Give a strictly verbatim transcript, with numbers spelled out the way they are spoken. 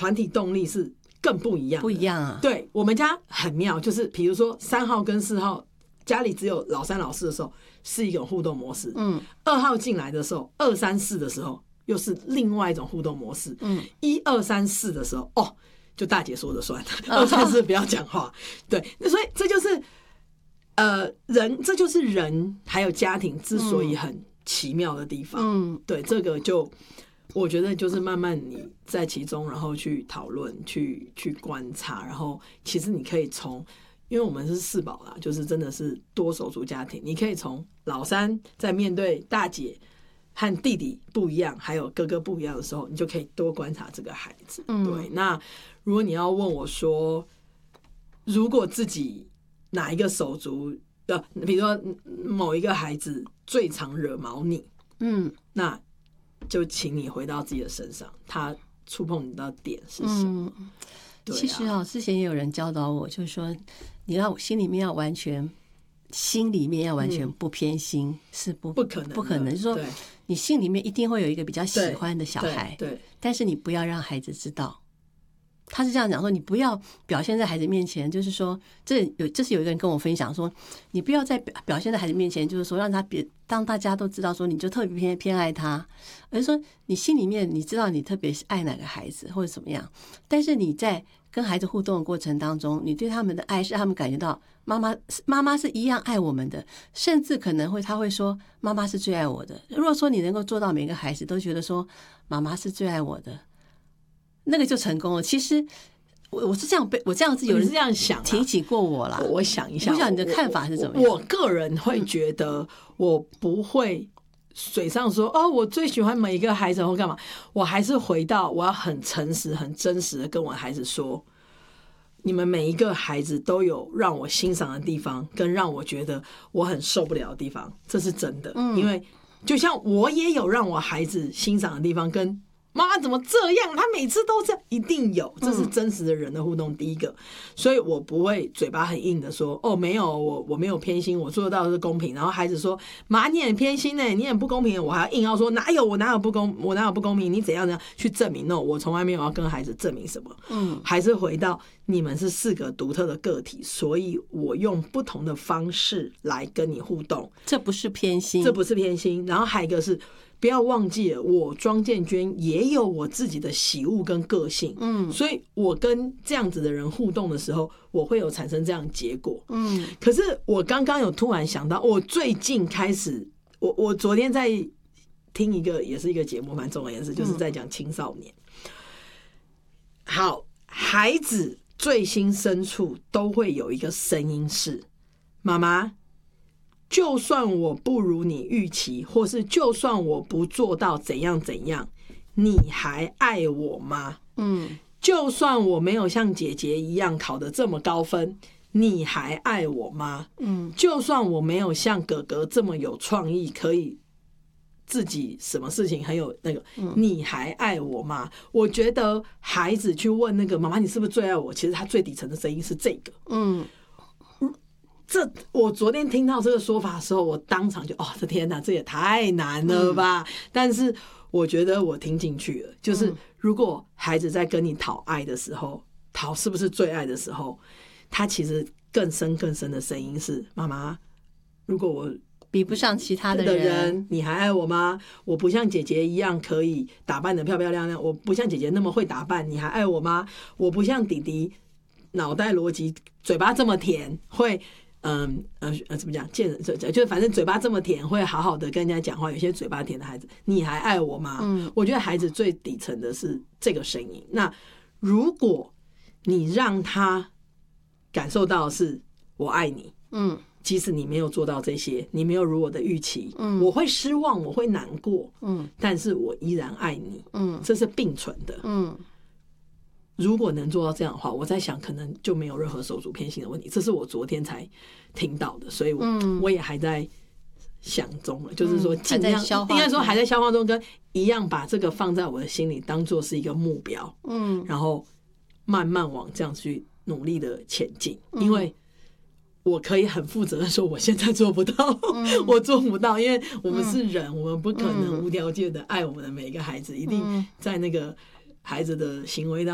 团体动力是更不一样的， 不一样啊。 对，我们家很妙，就是比如说三号跟四号家里只有老三老四的时候是一种互动模式，嗯，二号进来的时候，二三四的时候又是另外一种互动模式，嗯，一二三四的时候，哦，就大姐说的算，二三四不要讲话，对，所以这就是呃人，这就是人还有家庭之所以很奇妙的地方，嗯，对，这个就我觉得就是慢慢你在其中，然后去讨论，去去观察，然后其实你可以从。因为我们是四宝啦，就是真的是多手足家庭，你可以从老三在面对大姐和弟弟不一样，还有哥哥不一样的时候，你就可以多观察这个孩子。嗯、对，那如果你要问我说，如果自己哪一个手足，呃，比如说某一个孩子最常惹毛你，嗯，那就请你回到自己的身上，他触碰你的点是什么？嗯啊、其实啊，之前也有人教导我，就是说你要心里面要完全，心里面要完全不偏心，嗯、是不不可能不可能。就是说你心里面一定会有一个比较喜欢的小孩， 对，对对， 但是你不要让孩子知道。他是这样讲说，你不要表现在孩子面前，就是说，这有这是有一个人跟我分享说，你不要在表表现在孩子面前，就是说让他别当大家都知道说你就特别偏偏爱他，而是说你心里面你知道你特别爱哪个孩子或者怎么样，但是你在跟孩子互动的过程当中，你对他们的爱是他们感觉到妈妈妈妈是一样爱我们的，甚至可能会他会说妈妈是最爱我的。如果说你能够做到每个孩子都觉得说妈妈是最爱我的，那个就成功了。其实我我是这样被我这样子有人这样想提起过我啦。 我想一下， 不知道你的看法是怎么样？ 我, 我个人会觉得，我不会嘴上说、嗯、哦，我最喜欢每一个孩子或干嘛，我还是回到我要很诚实、很真实的跟我的孩子说，你们每一个孩子都有让我欣赏的地方，跟让我觉得我很受不了的地方，这是真的。嗯、因为就像我也有让我孩子欣赏的地方，跟妈妈怎么这样？他每次都这样，一定有，这是真实的人的互动。第一个，所以我不会嘴巴很硬的说，哦，没有，我我没有偏心，我做得到的是公平。然后孩子说，妈，你很偏心呢，你很不公平，我还要硬要说，哪有我哪有不公，我哪有不公平？你怎样怎样去证明？no， 我从来没有要跟孩子证明什么。嗯，还是回到你们是四个独特的个体，所以我用不同的方式来跟你互动， 这不是偏心， 这不是偏心。然后还有一个是。不要忘记了，我庄建娟也有我自己的喜恶跟个性，嗯，所以我跟这样子的人互动的时候，我会有产生这样的结果，嗯。可是我刚刚有突然想到，我最近开始，我我昨天在听一个也是一个节目，蛮重要的事，就是在讲青少年。好，孩子最心深处都会有一个声音是：妈妈。就算我不如你预期，或是就算我不做到怎样怎样，你还爱我吗？嗯，就算我没有像姐姐一样考得这么高分，你还爱我吗？嗯，就算我没有像哥哥这么有创意，可以自己什么事情很有那个，你还爱我吗？我觉得孩子去问那个妈妈，你是不是最爱我？其实他最底层的声音是这个，嗯。这我昨天听到这个说法的时候，我当场就哦，这天哪，这也太难了吧！嗯、但是我觉得我听进去了，就是如果孩子在跟你讨爱的时候，讨是不是最爱的时候，他其实更深更深的声音是：妈妈，如果我比不上其他的 人, 的人，你还爱我吗？我不像姐姐一样可以打扮得漂漂亮亮，我不像姐姐那么会打扮，你还爱我吗？我不像弟弟脑袋逻辑嘴巴这么甜，会。嗯呃呃，怎么讲？见人就反正嘴巴这么甜，会好好的跟人家讲话。有些嘴巴甜的孩子，你还爱我吗？嗯，我觉得孩子最底层的是这个声音。那如果你让他感受到是我爱你，嗯，即使你没有做到这些，你没有如我的预期，嗯，我会失望，我会难过，嗯，但是我依然爱你，嗯，这是并存的，嗯。如果能做到这样的话，我在想可能就没有任何手足偏心的问题。这是我昨天才听到的，所以我、嗯、我也还在想中了，就是说尽量、嗯、应该说还在消化中，跟一样把这个放在我的心里当做是一个目标，嗯，然后慢慢往这样去努力的前进，因为我可以很负责的说我现在做不到、嗯、我做不到，因为我们是人、嗯、我们不可能无条件的爱我们的每一个孩子，一定在那个孩子的行为当中